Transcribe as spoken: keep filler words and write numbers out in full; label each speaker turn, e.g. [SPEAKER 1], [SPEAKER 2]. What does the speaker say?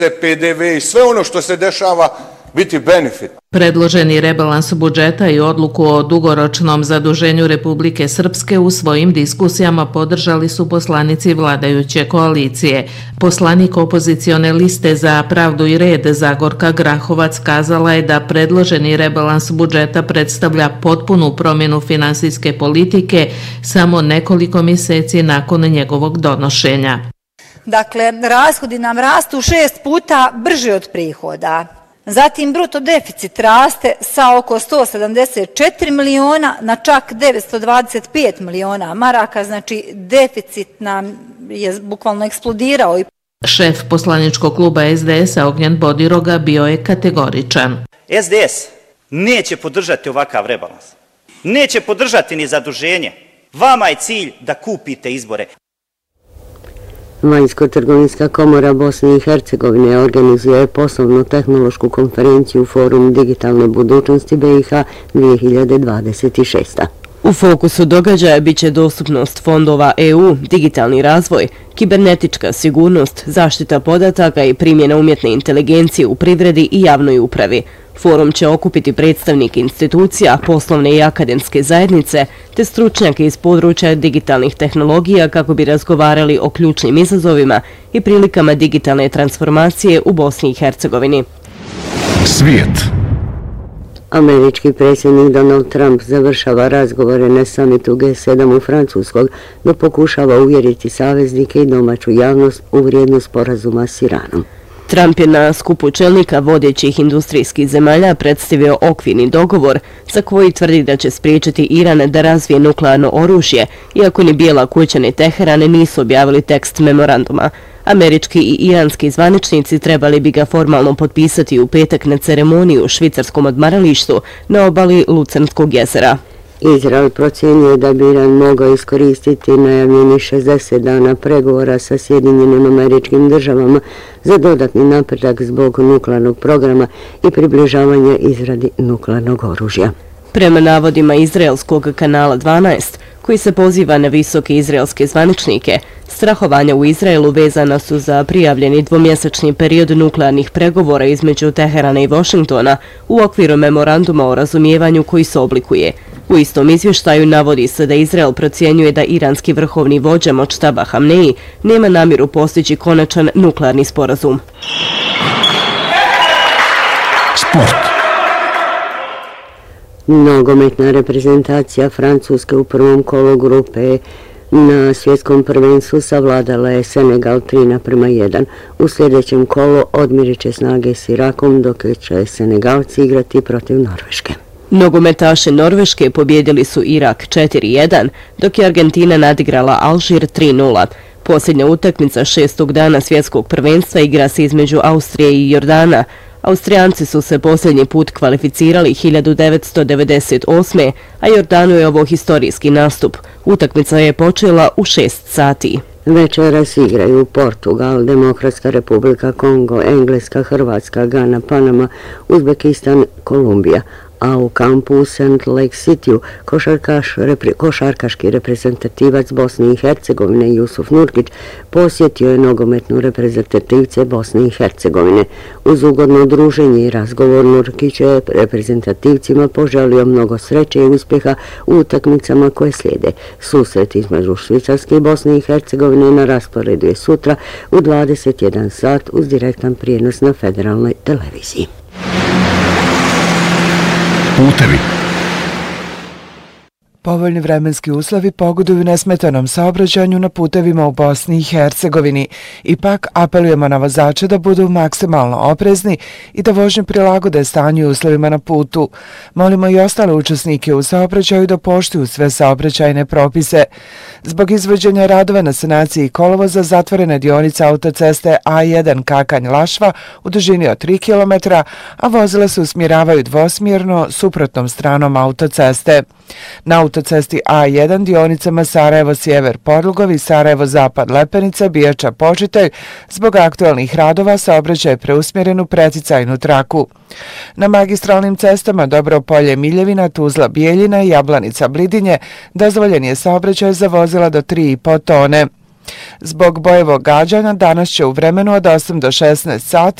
[SPEAKER 1] P D V i sve ono što se dešava biti benefit.
[SPEAKER 2] Predloženi rebalans budžeta i odluku o dugoročnom zaduženju Republike Srpske u svojim diskusijama podržali su poslanici vladajuće koalicije. Poslanik opozicione liste za pravdu i red Zagorka Grahovac kazala je da predloženi rebalans budžeta predstavlja potpunu promjenu finansijske politike samo nekoliko mjeseci nakon njegovog donošenja.
[SPEAKER 3] Dakle, rashodi nam rastu šest puta brže od prihoda. Zatim bruto deficit raste sa oko sto sedamdeset četiri miliona na čak devetsto dvadeset pet miliona maraka, znači deficit nam je bukvalno eksplodirao.
[SPEAKER 2] Šef poslaničkog kluba S D S-a Ognjen Bodiroga bio je kategoričan.
[SPEAKER 4] S D S neće podržati ovakav rebalans. Neće podržati ni zaduženje. Vama je cilj da kupite izbore.
[SPEAKER 5] Vanjsko-trgovinska komora Bosne i Hercegovine organizuje poslovno-tehnološku konferenciju Forum digitalne budućnosti B i H dvije hiljade dvadeset šesta.
[SPEAKER 6] U fokusu događaja biće dostupnost fondova E U, digitalni razvoj, kibernetička sigurnost, zaštita podataka i primjena umjetne inteligencije u privredi i javnoj upravi. Forum će okupiti predstavnike institucija, poslovne i akademske zajednice, te stručnjake iz područja digitalnih tehnologija kako bi razgovarali o ključnim izazovima i prilikama digitalne transformacije u Bosni i Hercegovini.
[SPEAKER 7] Svijet.
[SPEAKER 5] Američki predsjednik Donald Trump završava razgovore na samitu G sedam u Francuskog, da pokušava uvjeriti saveznike i domaću javnost u vrijednost sporazuma s Iranom.
[SPEAKER 6] Trump je na skupu čelnika vodećih industrijskih zemalja predstavio okvirni dogovor za koji tvrdi da će spriječiti Iran da razvije nuklearno oružje, iako ni Bijela kuća ni Teheran nisu objavili tekst memoranduma. Američki i iranski zvaničnici trebali bi ga formalno potpisati u petak na ceremoniji u švicarskom odmaralištu na obali Lucernskog jezera.
[SPEAKER 5] Izrael procjenjuje da bi Iran mogao iskoristiti najavljeni šezdeset dana pregovora sa Sjedinjenim Američkim Državama za dodatni napredak zbog nuklearnog programa i približavanja izradi nuklearnog oružja.
[SPEAKER 6] Prema navodima izraelskog kanala dvanaest, koji se poziva na visoke izraelske zvaničnike, strahovanja u Izraelu vezana su za prijavljeni dvomjesečni period nuklearnih pregovora između Teherana i Washingtona u okviru memoranduma o razumijevanju koji se oblikuje. U istom izvještaju navodi se da Izrael procjenjuje da iranski vrhovni vođa Močtaba Hamneji nema namjeru postići konačan nuklearni sporazum.
[SPEAKER 7] Sport.
[SPEAKER 5] Nogometna reprezentacija Francuske u prvom kolu grupe na svjetskom prvenstvu savladala je Senegal tri naprema jedan. U sljedećem kolu odmiriće snage s Irakom, dok će Senegalci igrati protiv Norveške.
[SPEAKER 6] Nogometaši Norveške pobjedili su Irak četiri jedan, dok je Argentina nadigrala Alžir tri nula. Posljednja utakmica šestog dana svjetskog prvenstva igra se između Austrije i Jordana. Austrijanci su se posljednji put kvalificirali hiljadu devetsto devedeset osme. a Jordanu je ovo historijski nastup. Utakmica je počela u šest sati.
[SPEAKER 5] Večeras igraju Portugal, Demokratska republika Kongo, Engleska, Hrvatska, Gana, Panama, Uzbekistan, Kolumbija. A u kampu u Salt Lake City košarkaš, repre, košarkaški reprezentativac Bosne i Hercegovine Jusuf Nurkić posjetio je nogometnu reprezentativce Bosne i Hercegovine. Uz ugodno druženje i razgovor Nurkić je reprezentativcima poželio mnogo sreće i uspjeha u utakmicama koje slijede. Susret između Švicarske i Bosne i Hercegovine na rasporedu je sutra u dvadeset jedan sat uz direktan prijenos na federalnoj televiziji.
[SPEAKER 7] Putevi.
[SPEAKER 8] Povoljni vremenski uslovi pogoduju nesmetanom saobraćanju na putevima u Bosni i Hercegovini. Ipak apelujemo na vozače da budu maksimalno oprezni i da vožnju prilagode stanju i uslovima na putu. Molimo i ostale učesnike u saobraćaju da poštuju sve saobraćajne propise. Zbog izvođenja radova na sanaciji kolovoza zatvorena dionica autoceste A jedan Kakanj-Lašva u dužini od tri kilometra, a vozila se usmjeravaju dvosmjerno suprotnom stranom autoceste. Na autocesti A jedan dionicama Sarajevo-Sjever Podlugov i Sarajevo-Zapad-Lepenica Bijača Počitelj zbog aktualnih radova saobraćaj je preusmjeren u preticajnu traku. Na magistralnim cestama Dobropolje Miljevina, Tuzla Bijeljina i Jablanica Blidinje dozvoljen je saobraćaj za vozila do tri i po tone. Zbog bojevog gađanja danas će u vremenu od osam do šesnaest sati